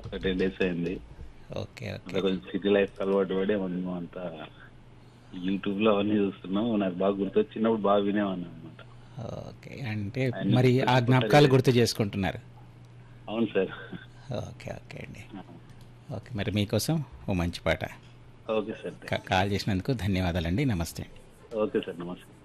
ఒక 10 days అయింది. Okay. అంటే ఓకే. కొంచెం సిటీ లైఫ్ అలవాటు పడి మనం అంతా యూట్యూబ్లో అవన్నీ చూస్తున్నాం. నాకు బాగా గుర్తొచ్చి చిన్నప్పుడు బాగా వినేవాడిని అనమాట. ఓకే. అంటే అన్ని మరి ఆ కొత్త కొత్త జ్ఞాపకాలు గుర్తు చేసుకుంటున్నారు. అవును సార్. ఓకే. ఓకే అండి. ఓకే. మరి మీకోసం ఓ మంచి పాట. Okay sir. Thank you. Call చేసినందుకు ధన్యవాదాలండి. నమస్తే. Okay sir. నమస్తే.